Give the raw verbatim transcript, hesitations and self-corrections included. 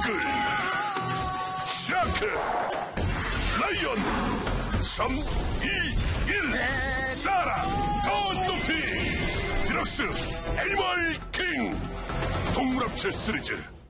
이글, 샤크, 라이언. 삼, 이, 일. 사라, 더 높이. 디럭스 애니멀 킹. 동물합체 시리즈